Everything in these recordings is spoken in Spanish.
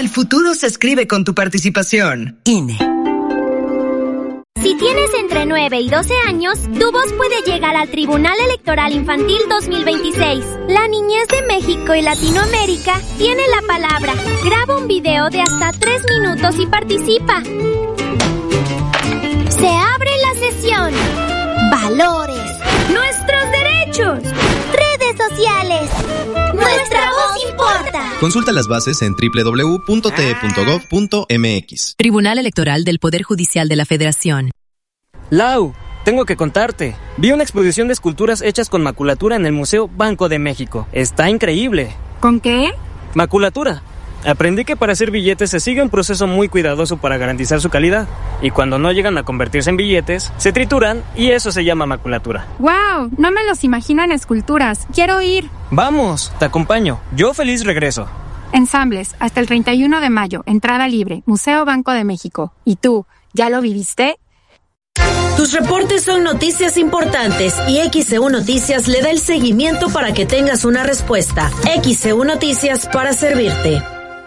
futuro se escribe con tu participación. INE. Si tienes entre 9 y 12 años, tu voz puede llegar al Tribunal Electoral Infantil 2026. La niñez de México y Latinoamérica tiene la palabra. Graba un video de hasta 3 minutos y participa. Se abre la sesión. Valores. Nuestros derechos. Redes sociales. Nuestra voz importa. Consulta las bases en www.te.gov.mx. Tribunal Electoral del Poder Judicial de la Federación. Lau, tengo que contarte. Vi una exposición de esculturas hechas con maculatura en el Museo Banco de México. Está increíble. ¿Con qué? Maculatura. Aprendí que para hacer billetes se sigue un proceso muy cuidadoso para garantizar su calidad. Y cuando no llegan a convertirse en billetes, se trituran y eso se llama maculatura. ¡Wow! No me los imagino en esculturas. ¡Quiero ir! Vamos, te acompaño. Yo feliz regreso. Ensambles, hasta el 31 de mayo. Entrada libre. Museo Banco de México. ¿Y tú, ya lo viviste? Tus reportes son noticias importantes y XEU Noticias le da el seguimiento para que tengas una respuesta. XEU Noticias para servirte.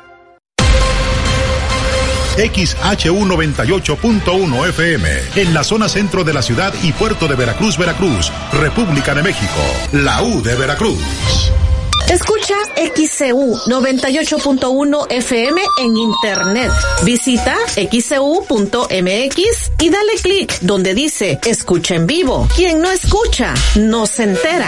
XHU 98.1 FM, en la zona centro de la ciudad y puerto de Veracruz, Veracruz, República de México, la U de Veracruz. Escucha XCU 98.1 FM en internet. Visita xcu.mx y dale clic donde dice escucha en vivo. Quien no escucha, no se entera.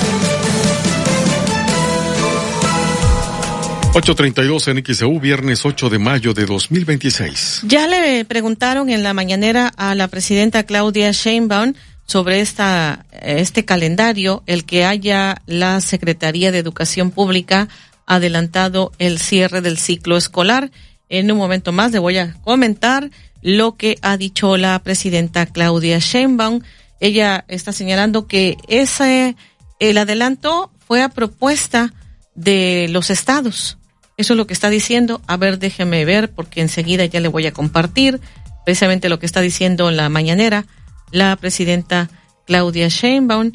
8:32 en XEU, viernes 8 de mayo de 2026. Ya le preguntaron en la mañanera a la presidenta Claudia Sheinbaum sobre este calendario, el que haya la Secretaría de Educación Pública adelantado el cierre del ciclo escolar. En un momento más le voy a comentar lo que ha dicho la presidenta Claudia Sheinbaum. Ella está señalando que el adelanto fue a propuesta de los estados. Eso es lo que está diciendo. A ver, déjeme ver, porque enseguida ya le voy a compartir precisamente lo que está diciendo en la mañanera la presidenta Claudia Sheinbaum.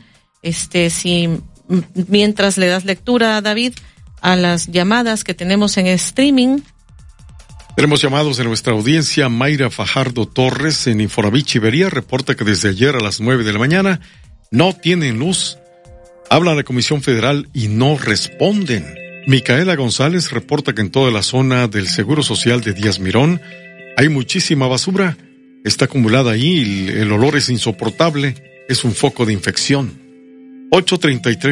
Mientras le das lectura, David, a las llamadas que tenemos en streaming. Tenemos llamados de nuestra audiencia. Mayra Fajardo Torres en Infonavit Chivería reporta que desde ayer a las 9 de la mañana no tienen luz. Habla a la Comisión Federal y no responden. Micaela González reporta que en toda la zona del Seguro Social de Díaz Mirón hay muchísima basura. Está acumulada ahí y el olor es insoportable. Es un foco de infección. 8:33